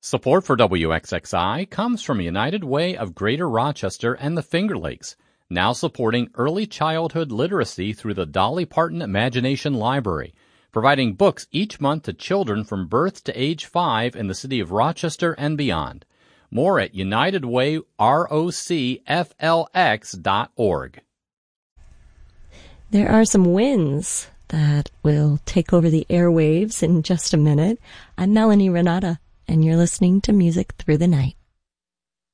Support for WXXI comes from United Way of Greater Rochester and the Finger Lakes, now supporting early childhood literacy through the Dolly Parton Imagination Library, providing books each month to children from birth to age 5 in the city of Rochester and beyond. More at UnitedWayROCFLX.org. There are some winds that will take over the airwaves in just a minute. I'm Melanie Renata, and you're listening to Music Through the Night.